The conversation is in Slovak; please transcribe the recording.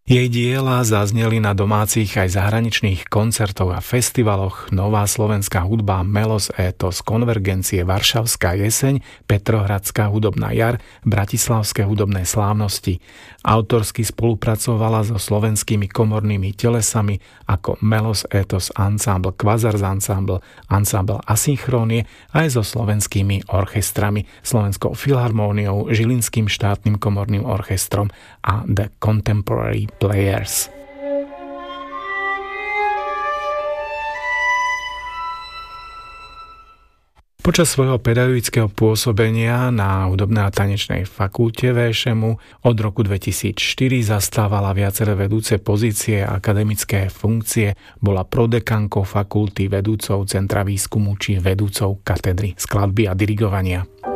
Jej diela zazneli na domácich aj zahraničných koncertoch a festivaloch Nová slovenská hudba, Melos Étos, Konvergencie, Varšavská jeseň, Petrohradská hudobná jar, Bratislavské hudobné slávnosti. Autorsky spolupracovala so slovenskými komornými telesami ako Melos Étos Ensemble, Quasars Ensemble, Ensemble Asynchrónie aj so slovenskými orchestrami, Slovenskou filharmóniou, Žilinským štátnym komorným orchestrom a The Contemporary Players. Počas svojho pedagogického pôsobenia na hudobnej a tanečnej fakulte VŠMU od roku 2004 zastávala viaceré vedúce pozície a akademické funkcie, bola prodekankou fakulty, vedúcou centra výskumu či vedúcou katedry skladby a dirigovania.